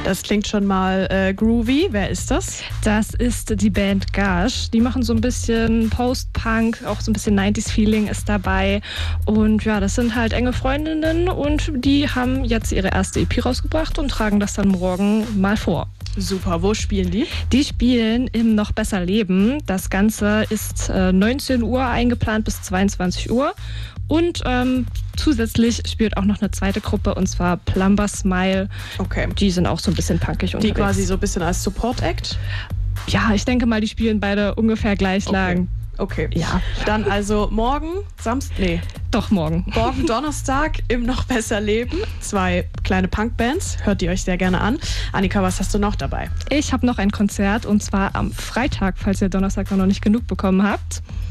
Das klingt schon mal groovy. Wer ist das? Das ist die Band Gash. Die machen so ein bisschen Post-Punk, auch so ein bisschen 90s-Feeling ist dabei. Und ja, das sind halt enge Freundinnen und die haben jetzt ihre erste EP rausgebracht und tragen das dann morgen mal vor. Super, wo spielen die? Die spielen im Noch besser Leben. Das Ganze ist 19 Uhr eingeplant bis 22 Uhr. Und zusätzlich spielt auch noch eine zweite Gruppe, und zwar Plumber Smile. Okay. Die sind auch so ein bisschen punkig unterwegs. Die quasi so ein bisschen als Support-Act? Ja, ich denke mal, die spielen beide ungefähr gleich lang. Okay. Ja. Dann also morgen, Doch, morgen. Morgen Donnerstag im Noch besser Leben. 2 kleine Punkbands. Hört ihr euch sehr gerne an. Annika, was hast du noch dabei? Ich habe noch ein Konzert, und zwar am Freitag, falls ihr Donnerstag noch nicht genug bekommen habt.